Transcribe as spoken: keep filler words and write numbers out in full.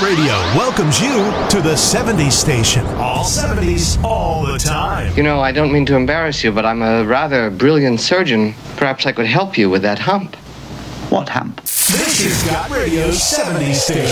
Radio welcomes you to the seventies station. All seventies, all the time. You know, I don't mean to embarrass you, but I'm a rather brilliant surgeon. Perhaps I could help you with that hump. What hump? This is Got Radio's seventies station.